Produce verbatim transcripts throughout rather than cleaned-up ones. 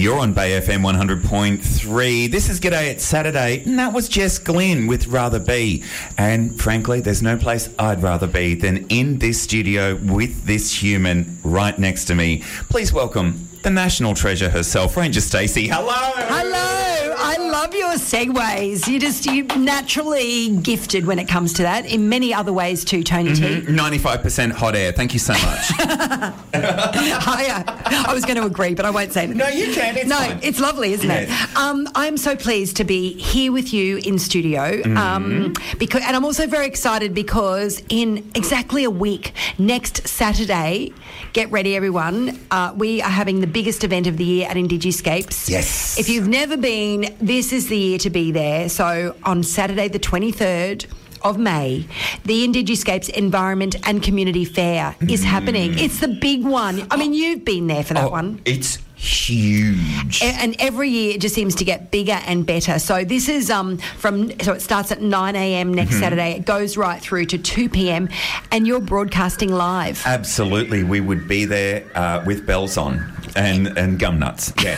You're on Bay F M one hundred point three. This is G'day It's Saturday, and that was Jess Glynn with Rather Be. And frankly, there's no place I'd rather be than in this studio with this human right next to me. Please welcome the national treasure herself, Ranger Stacey. Hello! Hello! I love your segues. You just, you're naturally gifted when it comes to that. In many other ways too, Tony Mm-hmm. T. ninety-five percent hot air. Thank you so much. I, uh, I was going to agree, but I won't say it. No, you can. It's no, fine. it's lovely, isn't Yes. it? Um, I'm so pleased to be here with you in studio, Mm-hmm. um, because, and I'm also very excited because in exactly a week, next Saturday, get ready, everyone. Uh, we are having the biggest event of the year at Indigiscapes. Yes. If you've never been, this is the year to be there. So on Saturday, the twenty-third of May, the Indigiscapes Environment and Community Fair is Mm. happening. It's the big one. I mean, you've been there for that Oh, one. It's huge. A- And every year it just seems to get bigger and better. So this is um from so it starts at nine a.m. next Mm-hmm. Saturday. It goes right through to two p.m. and you're broadcasting live. Absolutely. We would be there uh, with bells on and, and gum nuts. Yes.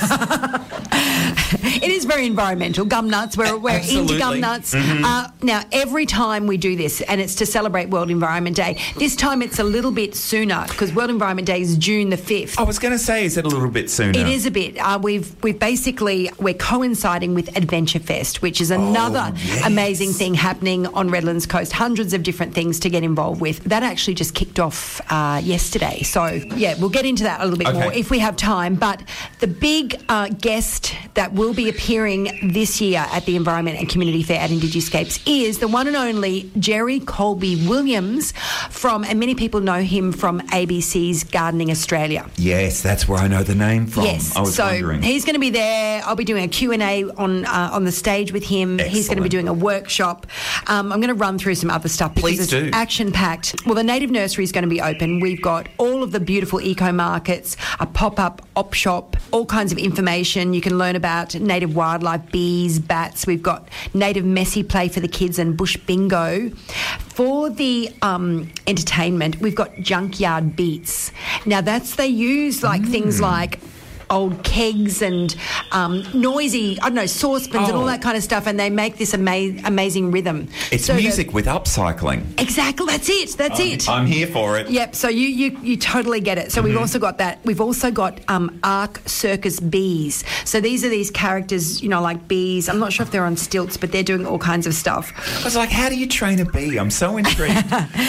It is very environmental. Gum nuts. We're, we're into Absolutely. gum nuts. Uh, now, every time we do this, and it's to celebrate World Environment Day, this time it's a little bit sooner because World Environment Day is June the fifth. I was going to say, is it a little bit sooner? It is a bit. Uh, we've we've basically we're coinciding with Adventure Fest, which is another yes. amazing thing happening on Redlands Coast. Hundreds of different things to get involved with. That actually just kicked off uh, yesterday. So yeah, we'll get into that a little bit Okay. more if we have time. But the big uh, guest that will be appearing this year at the Environment and Community Fair at Indigiscapes is the one and only Jerry Colby Williams from, and many people know him from A B C's Gardening Australia. Yes, that's where I know the name from. Yes, I was so wondering. he's going to be there. I'll be doing a Q and A on uh, on the stage with him. He's going to be Excellent. doing a workshop. Um, I'm going to run through some other stuff because Please it's do. action-packed. Well, the Native Nursery is going to be open. We've got all of the beautiful eco-markets, a pop-up op shop, all kinds of information. You can learn about native wildlife, bees, bats. We've got native messy play for the kids and bush bingo. For the um, entertainment, we've got junkyard beats. Now, that's they use like Mm. things like old kegs and um, noisy, I don't know, saucepans and all Oh. that kind of stuff, and they make this ama- amazing rhythm. It's So the- music with upcycling. Exactly, that's it, that's I'm, it. I'm here for it. Yep, so you, you, you totally get it. So Mm-hmm. we've also got that. We've also got um, Arc Circus Bees. So these are these characters, you know, like bees. I'm not sure if they're on stilts, but they're doing all kinds of stuff. I was like, how do you train a bee? I'm so intrigued.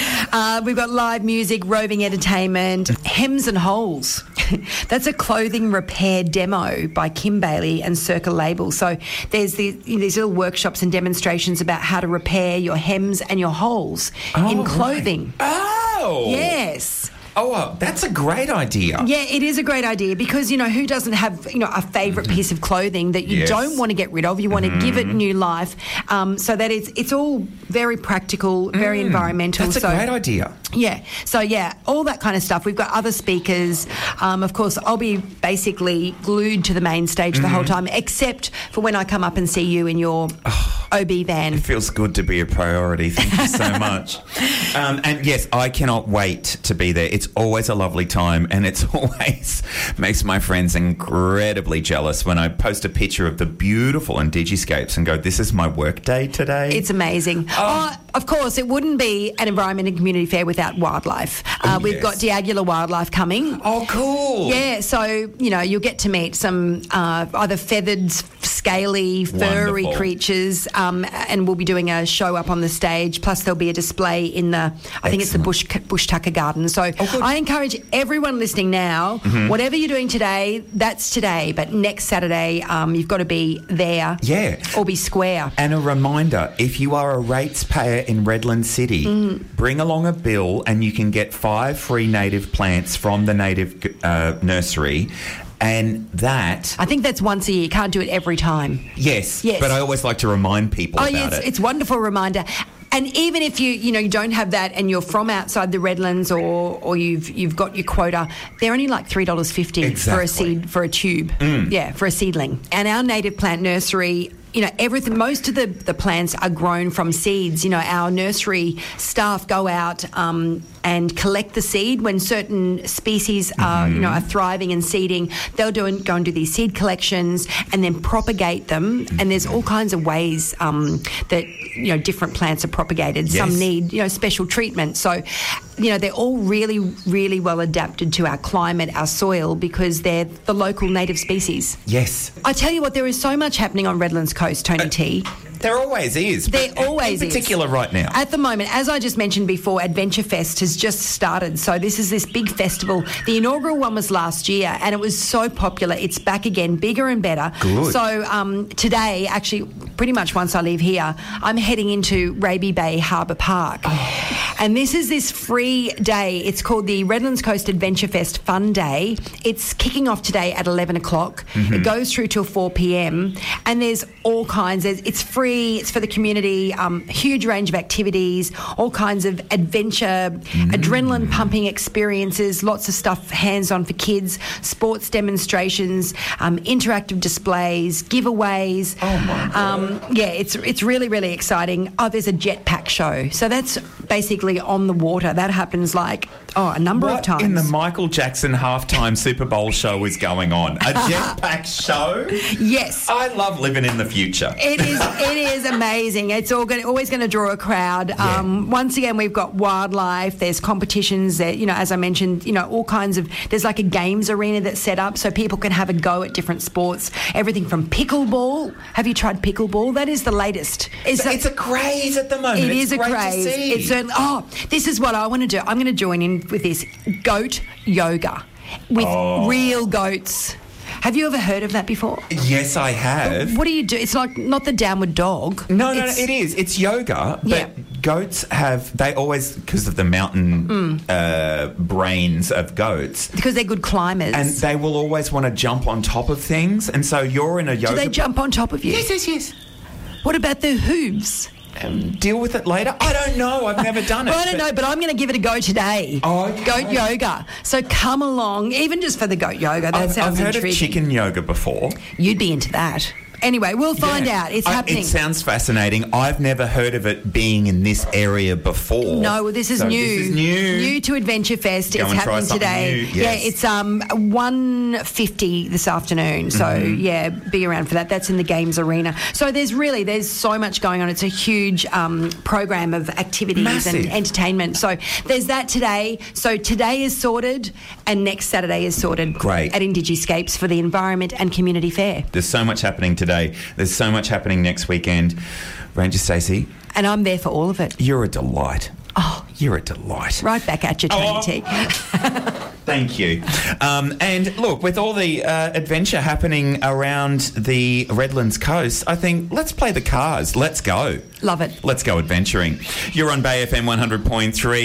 Uh, we've got live music, roving entertainment, Hems and Holes. That's a clothing repair demo by Kim Bailey and Circa Label. So there's these, you know, these little workshops and demonstrations about how to repair your hems and your holes in Oh, clothing. right. Oh. Yes. Oh, well, that's a great idea. Yeah, it is a great idea because, you know, who doesn't have, you know, a favourite piece of clothing that you Yes. don't want to get rid of? You want to give it new life. Um, so that it's, it's all very practical, very environmental. That's a so, great idea. Yeah. So, yeah, all that kind of stuff. We've got other speakers. Um, of course, I'll be basically glued to the main stage the whole time, except for when I come up and see you in your O B van. It feels good to be a priority. Thank you so much. Um, and yes, I cannot wait to be there. It's always a lovely time, and it's always makes my friends incredibly jealous when I post a picture of the beautiful Indigiscapes and go, "This is my work day today." It's amazing. Oh, of course, it wouldn't be an environment and community fair without wildlife. Uh, Oh, we've yes. got Diagula Wildlife coming. oh, cool. Yeah, so, you know, you'll get to meet some uh, either feathered, scaly, furry Wonderful. creatures, um, and we'll be doing a show up on the stage. Plus, there'll be a display in the, I think it's the Bush Bush Tucker Garden. So good. I encourage everyone listening now, whatever you're doing today, that's today. But next Saturday, um, you've got to be there. Yeah. Or be square. And a reminder, if you are a rates payer in Redland City, Mm. bring along a bill and you can get five free native plants from the native uh, nursery. And that, I think that's once a year. Can't do it every time. yes, Yes. but I always like to remind people Oh, about yeah, it's, it. it's a wonderful reminder. And even if you, you know, you don't have that and you're from outside the Redlands or, or you've you've got your quota, they're only like three dollars fifty for a Exactly. seed, for a tube. Yeah, for a seedling. And our native plant nursery you know, everything, most of the, the plants are grown from seeds. You know, our nursery staff go out um, and collect the seed when certain species are, Mm-hmm. you know, are thriving and seeding. They'll do and go and do these seed collections and then propagate them. And there's all kinds of ways um, that, you know, different plants are propagated. Yes. Some need, you know, special treatment. So, you know, they're all really, really well adapted to our climate, our soil, because they're the local native species. Yes. I tell you what, there is so much happening on Redlands Coast, Tony Uh, T. There always is. There but always in is. particular right now. At the moment, as I just mentioned before, Adventure Fest has just started. So this is this big festival. The inaugural one was last year and it was so popular. It's back again, bigger and better. Good. So um, today, actually, pretty much once I leave here, I'm heading into Raby Bay Harbour Park. Oh. And this is this free day. It's called the Redlands Coast Adventure Fest Fun Day. It's kicking off today at eleven o'clock. Mm-hmm. It goes through till four p.m. And there's all kinds. There's, it's free. It's for the community. Um, huge range of activities, all kinds of adventure, mm. adrenaline pumping experiences, lots of stuff hands-on for kids, sports demonstrations, um, interactive displays, giveaways. Oh, my God. Um, yeah, it's it's really, really exciting. Oh, there's a jetpack show. So that's basically on the water. That happens like, oh, a number what of times. in the Michael Jackson halftime Super Bowl show is going on? A jetpack show? Yes. I love living in the future. It is it is amazing. It's all gonna, always going to draw a crowd. Yeah. Um, once again, we've got wildlife. There's competitions that, you know, as I mentioned, you know, all kinds of, there's like a games arena that's set up so people can have a go at different sports. Everything from pickleball. Have you tried pickleball? That is the latest. It's, So it's a craze at the moment. It it's is a great craze. To see. It's certainly. Oh, this is what I want to do. I'm going to join in with this goat yoga with Oh. real goats. Have you ever heard of that before? Yes, I have. What do you do? It's like not the downward dog. No, no, no, It's- it is. It's yoga, but Yeah. goats have, they always, because of the mountain Mm. uh, brains of goats, Because they're good climbers. and they will always want to jump on top of things. And so you're in a yoga... do they jump on top of you? Yes, yes, yes. What about their hooves? Um, deal with it later? I don't know. I've never done it. Well, I don't know, but I'm going to give it a go today. Oh, okay. Goat yoga. So come along, even just for the goat yoga. That I've, sounds I've heard intriguing. of chicken yoga before. You'd be into that. Anyway, we'll find Yeah. out. It's I- happening. It sounds fascinating. I've never heard of it being in this area before. No, well, this is So new. This is new. New to Adventure Fest. Go it's and try happening something today. new, yes. Yeah, it's um one fifty this afternoon. So Mm-hmm. yeah, be around for that. That's in the games arena. So there's really there's so much going on. It's a huge um, program of activities Massive. and entertainment. So there's that today. So today is sorted, and next Saturday is sorted. Great. At Indigiscapes for the Environment and Community Fair. There's so much happening today. There's so much happening next weekend. Ranger Stacey, And I'm there for all of it. you're a delight. Oh, You're a delight. right back at you, Tony Oh. T. Thank you. Um, and look, with all the uh, adventure happening around the Redlands coast, I think let's play the cars. Let's go. Love it. Let's go adventuring. You're on Bay F M one hundred point three.